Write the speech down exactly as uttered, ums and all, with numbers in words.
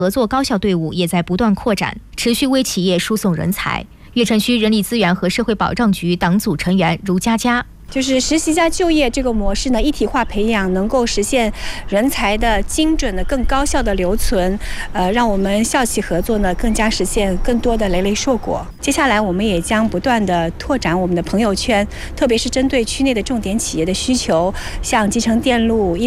合作高校队伍也在不断扩展，持续为企业输送人才。越城区人力资源和社会保障局党组成员如佳佳。 就是实习加就业这个模式呢，一体化培养能够实现人才的精准的、更高效的留存，呃，让我们校企合作呢更加实现更多的累累硕果。接下来我们也将不断的拓展我们的朋友圈，特别是针对区内的重点企业的需求，像集成电路、